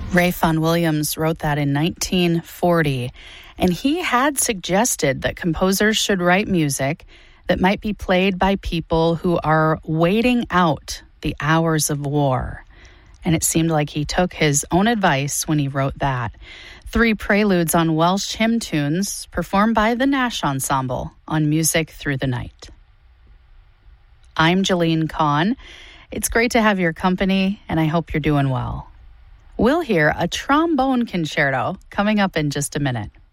Ray Vaughan Williams wrote that in 1940, and he had suggested that composers should write music that might be played by people who are waiting out the hours of war. And it seemed like he took his own advice when he wrote that. 3 preludes on Welsh hymn tunes performed by the Nash Ensemble on Music Through the Night. I'm Jolene Kahn. It's great to have your company, and I hope you're doing well. We'll hear a trombone concerto coming up in just a minute.